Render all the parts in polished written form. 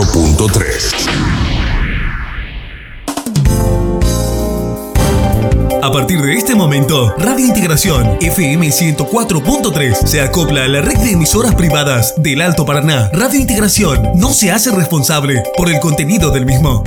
104.3. A partir de este momento, Radio Integración FM 104.3 se acopla a la red de emisoras privadas del Alto Paraná. Radio Integración no se hace responsable por el contenido del mismo.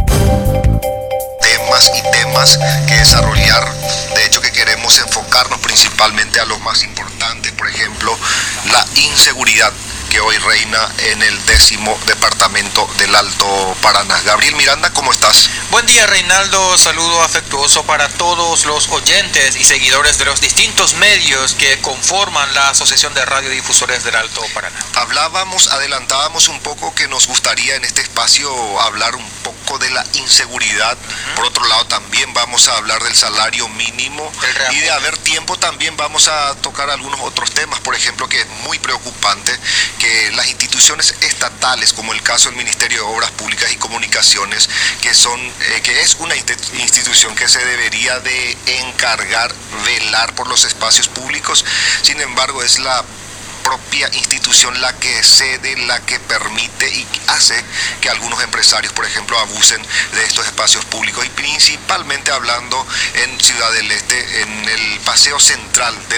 Temas que desarrollar. De hecho, que queremos enfocarnos principalmente a los más importantes. Por ejemplo, la inseguridad que hoy reina en el 10º departamento del Alto Paraná. Gabriel Miranda, ¿cómo estás? Buen día, Reinaldo. Saludo afectuoso para todos los oyentes y seguidores de los distintos medios que conforman la Asociación de Radiodifusores del Alto Paraná. Adelantábamos un poco que nos gustaría en este espacio hablar un poco de la inseguridad. Por otro lado, también vamos a hablar del salario mínimo y de haber tiempo también vamos a tocar algunos otros temas, por ejemplo, que es muy preocupante que las instituciones estatales, como el caso del Ministerio de Obras Públicas y Comunicaciones, que es una institución que se debería de encargar, velar por los espacios públicos, sin embargo es la propia institución la que cede, la que permite y hace que algunos empresarios, por ejemplo, abusen de estos espacios públicos, y principalmente hablando en Ciudad del Este, en el paseo central de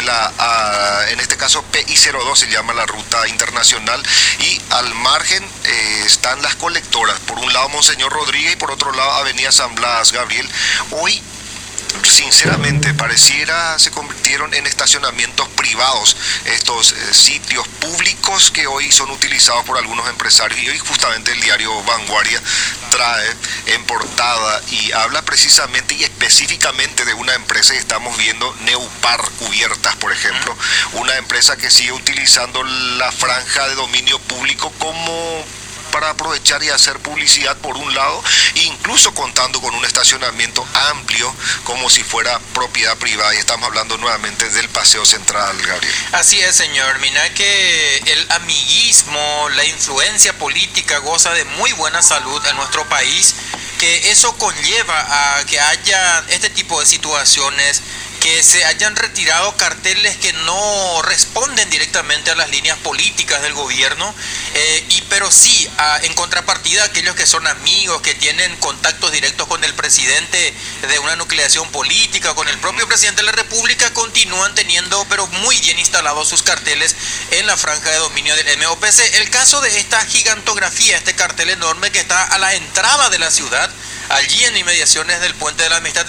en este caso PI02 se llama la ruta internacional, y al margen están las colectoras, por un lado Monseñor Rodríguez y por otro lado Avenida San Blas. Gabriel, hoy sinceramente pareciera se convirtieron en estacionamientos privados estos sitios públicos que hoy son utilizados por algunos empresarios, y hoy justamente el diario Vanguardia trae en portada y habla precisamente y específicamente de una empresa, y estamos viendo Neupar Cubiertas, por ejemplo, una empresa que sigue utilizando la franja de dominio público como para aprovechar y hacer publicidad por un lado, incluso contando con un estacionamiento amplio como si fuera propiedad privada, y estamos hablando nuevamente del paseo central, Gabriel. Así es, señor. Mira que el amiguismo, la influencia política goza de muy buena salud en nuestro país, que eso conlleva a que haya este tipo de situaciones, que se hayan retirado carteles que no responden directamente a las líneas políticas del gobierno, pero sí, en contrapartida, aquellos que son amigos, que tienen contactos directos con el presidente de una nucleación política, con el propio presidente de la República, continúan teniendo, pero muy bien instalados sus carteles en la franja de dominio del MOPC. El caso de esta gigantografía, este cartel enorme que está a la entrada de la ciudad, allí en inmediaciones del Puente de la Amistad,